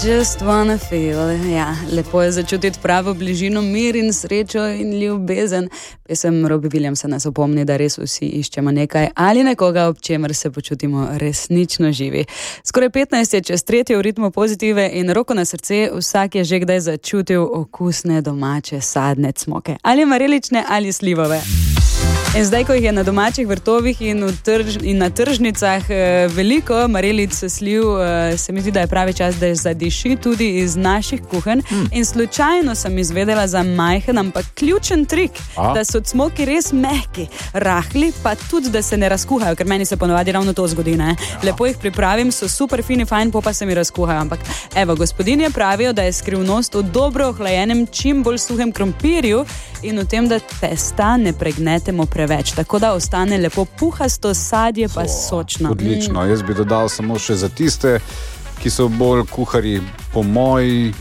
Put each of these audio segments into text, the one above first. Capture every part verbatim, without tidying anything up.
just wanna feel. Ja, lepo je začutiti pravo bližino, mir in srečo in ljubezen. Pesem Robbie Williamsa nas opomni, da res vsi iščemo nekaj ali nekoga, ob čemer se počutimo resnično živi. Skoraj petnajst je čez tretje v ritmu Pozitive in roko na srce, vsak je že kdaj začutil okusne domače sadne cmoke. Ali marelične ali slivove. In zdaj, ko jih je na domačih vrtovih in, trž, in na tržnicah eh, veliko marelic, sliv, eh, se mi zdi, da je pravi čas, da je zadiši tudi iz naših kuhenj. Mm. In slučajno sem izvedela za majhen, ampak ključen trik, A? da so cmoki res mehki, rahli, pa tudi, da se ne razkuhajo, ker meni se ponovadi ravno to zgodi. Ne? Ja. Lepo jih pripravim, so super fini, fajn, pa se mi razkuhajo. Ampak evo, gospodinje pravijo, da je skrivnost v dobro ohlajenem, čim bolj suhem krompirju in v tem, da testa ne pregnetemo preveč, tako da ostane lepo puhasto, sadje pa sočno. Odlično, jaz bi dodal samo še za tiste, ki so bolj kuhari po moji,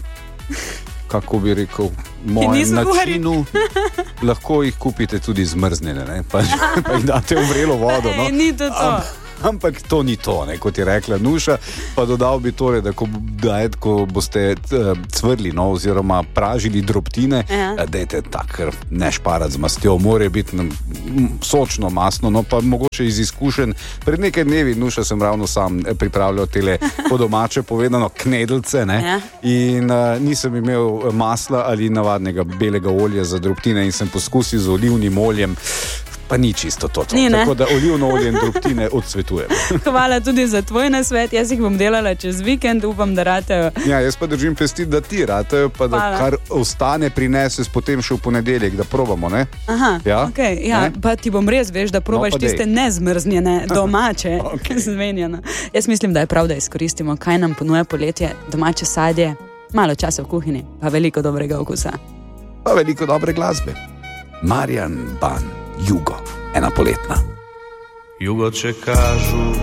kako bi rekel, mojem načinu. Lahko jih kupite tudi zmrznjene, ne? Pa, pa jih date v vrelo vodo. No? Ej, ni to to. Am, ampak to ni to, ne? Kot je rekla Nuša, pa dodal bi torej, da ko, da je, ko boste cvrli, no, oziroma pražili drobtine, ja. dajte tak, ne šparati z mastjo, more biti sočno, masno, no pa mogoče iz izkušenj. Pred nekaj dnevi, Nuša, sem ravno sam pripravljal tele po domače povedano knedelce, ne, ja. in uh, nisem imel masla ali navadnega belega olja za drobtine in sem poskusil z olivnim oljem, pa ni čisto to. to. Ni, Tako da olivno olje in drobtine odsvetujem. Hvala tudi za tvoj nasvet, jaz jih bom delala čez vikend, upam, da ratejo. Ja, jaz pa držim pesti, da ti ratejo, pa da Hvala. Kar ostane prinese potem še v ponedeljek, da probamo, ne? Aha, ja? Okay, ja, pa ti bom res, veš, da probaš no, tiste nezmrznjene, domače, okay. zmenjene. Jaz mislim, da je prav, da izkoristimo, kaj nam ponuja poletje, domače sadje, malo časa v kuhinji, pa veliko dobrega okusa. Pa veliko dobre glasbe. Marjan Ban, Jugo, ena poletna. Jugo, če kažu